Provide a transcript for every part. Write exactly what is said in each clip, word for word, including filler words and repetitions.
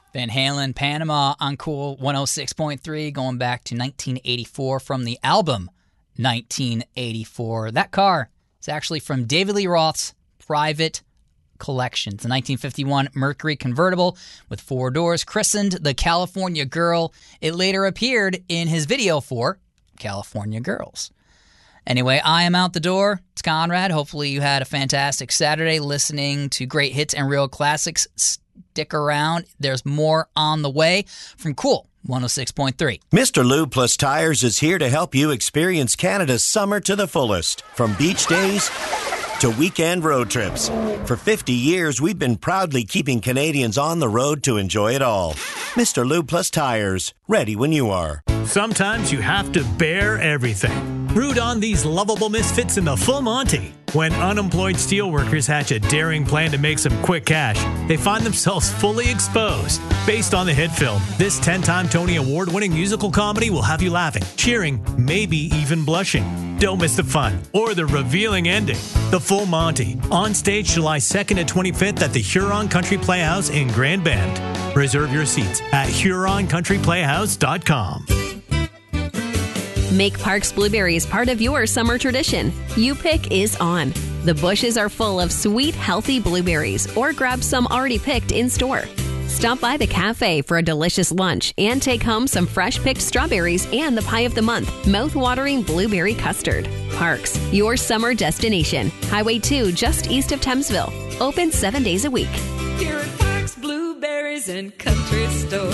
Van Halen, Panama on Cool one oh six point three, going back to nineteen eighty-four from the album nineteen eighty-four. That car is actually from David Lee Roth's private collection. It's a nineteen fifty-one Mercury convertible with four doors, christened the California Girl. It later appeared in his video for California Girls. Anyway, I am out the door. It's Conrad. Hopefully you had a fantastic Saturday listening to great hits and real classics. Stick around. There's more on the way from Cool one oh six point three. Mister Lube Plus Tires is here to help you experience Canada's summer to the fullest. From beach days to weekend road trips. For fifty years, we've been proudly keeping Canadians on the road to enjoy it all. Mister Lube Plus Tires, ready when you are. Sometimes you have to bear everything. Root on these lovable misfits in the Full Monty. When unemployed steelworkers hatch a daring plan to make some quick cash, they find themselves fully exposed. Based on the hit film, this ten-time Tony Award-winning musical comedy will have you laughing, cheering, maybe even blushing. Don't miss the fun or the revealing ending. The Full Monty, on stage July second to twenty-fifth at the Huron Country Playhouse in Grand Bend. Reserve your seats at huron country playhouse dot com. Make Parks Blueberries part of your summer tradition. You Pick is on. The bushes are full of sweet, healthy blueberries, or grab some already picked in store. Stop by the cafe for a delicious lunch and take home some fresh picked strawberries and the pie of the month, mouth-watering blueberry custard. Parks, your summer destination. Highway two, just east of Thamesville. Open seven days a week. Here at Parks Blueberries and Country Store.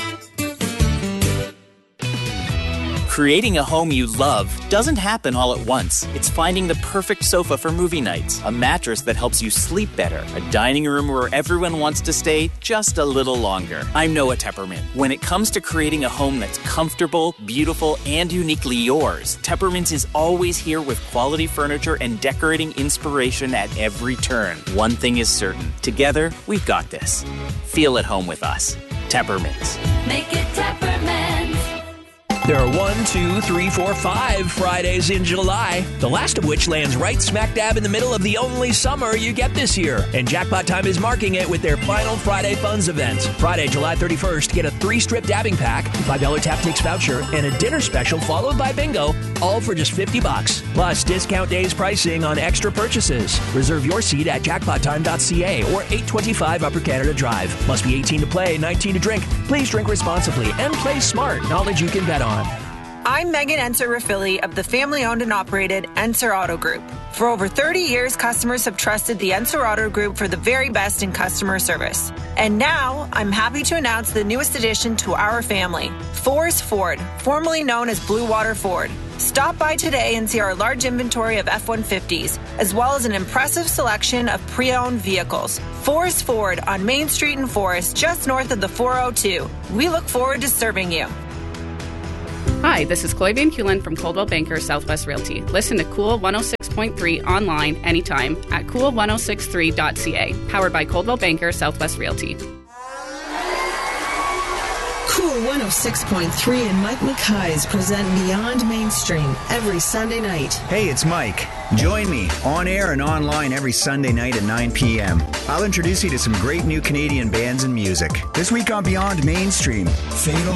Creating a home you love doesn't happen all at once. It's finding the perfect sofa for movie nights, a mattress that helps you sleep better, a dining room where everyone wants to stay just a little longer. I'm Noah Tepperman. When it comes to creating a home that's comfortable, beautiful, and uniquely yours, Tepperman's is always here with quality furniture and decorating inspiration at every turn. One thing is certain. Together, we've got this. Feel at home with us. Tepperman's. Make it Tepperman's. There are one, two, three, four, five Fridays in July, the last of which lands right smack dab in the middle of the only summer you get this year. And Jackpot Time is marking it with their final Friday Funds event. Friday, July thirty-first, get a three-strip dabbing pack, five dollars Tap-Tix voucher, and a dinner special followed by bingo, all for just fifty bucks. Plus, discount days pricing on extra purchases. Reserve your seat at jackpot time dot c a or eight twenty-five Upper Canada Drive. Must be eighteen to play, nineteen to drink. Please drink responsibly and play smart. Knowledge you can bet on. I'm Megan Enser-Raffili of the family-owned and operated Enser Auto Group. For over thirty years, customers have trusted the Enser Auto Group for the very best in customer service. And now, I'm happy to announce the newest addition to our family, Forrest Ford, formerly known as Blue Water Ford. Stop by today and see our large inventory of F one fifties, as well as an impressive selection of pre-owned vehicles. Forrest Ford on Main Street in Forrest, just north of the four oh two. We look forward to serving you. Hi, this is Chloe Van Kulen from Coldwell Banker Southwest Realty. Listen to Cool one oh six point three online anytime at cool ten sixty-three dot c a. Powered by Coldwell Banker Southwest Realty. Cool one oh six point three and Mike McKay's present Beyond Mainstream every Sunday night. Hey, it's Mike. Join me on air and online every Sunday night at nine p.m. I'll introduce you to some great new Canadian bands and music. This week on Beyond Mainstream, Fatal